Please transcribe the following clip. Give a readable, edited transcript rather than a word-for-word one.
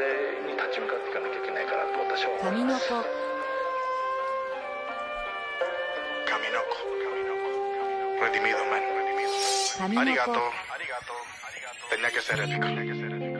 に立ち向かっていかなきゃいけないかなと私は思神の子。 います。神の子。redimido man. 神の子。 ありがとう。tenía que ser épico.